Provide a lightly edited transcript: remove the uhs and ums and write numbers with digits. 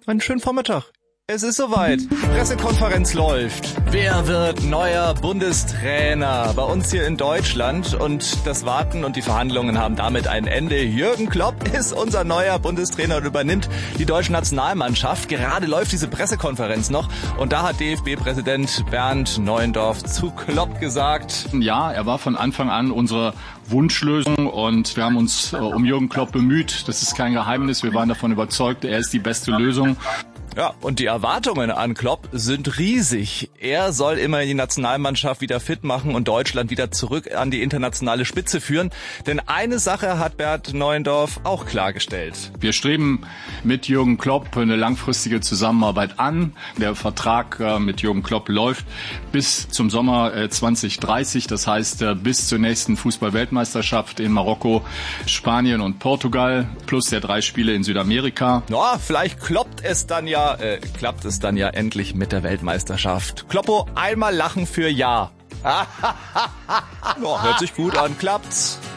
einen schönen Vormittag. Es ist soweit. Pressekonferenz läuft. Wer wird neuer Bundestrainer bei uns hier in Deutschland? Und das Warten und die Verhandlungen haben damit ein Ende. Jürgen Klopp ist unser neuer Bundestrainer und übernimmt die deutsche Nationalmannschaft. Gerade läuft diese Pressekonferenz noch. Und da hat DFB-Präsident Bernd Neuendorf zu Klopp gesagt: Ja, er war von Anfang an unsere Wunschlösung und wir haben uns um Jürgen Klopp bemüht. Das ist kein Geheimnis. Wir waren davon überzeugt, er ist die beste Lösung. Ja, und die Erwartungen an Klopp sind riesig. Er soll immer die Nationalmannschaft wieder fit machen und Deutschland wieder zurück an die internationale Spitze führen. Denn eine Sache hat Bernd Neuendorf auch klargestellt. Wir streben mit Jürgen Klopp eine langfristige Zusammenarbeit an. Der Vertrag mit Jürgen Klopp läuft bis zum Sommer 2030. Das heißt bis zur nächsten Fußball-Weltmeisterschaft in Marokko, Spanien und Portugal plus der 3 Spiele in Südamerika. Ja, vielleicht klappt es dann ja endlich mit der Weltmeisterschaft. Kloppo, einmal lachen für Ja. Ja, hört sich gut an, klappt's.